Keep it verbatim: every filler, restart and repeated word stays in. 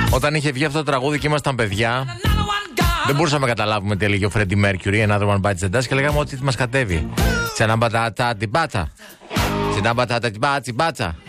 Όταν είχε βγει αυτό το τραγούδι και ήμασταν παιδιά, δεν μπορούσαμε να καταλάβουμε τι έλεγε ο Freddie Mercury, Another One Bites the Dust, και λέγαμε ότι μας κατέβει. Τσαναμπατάτα την πάτσα. Τσαναμπατάτα την πάτσα.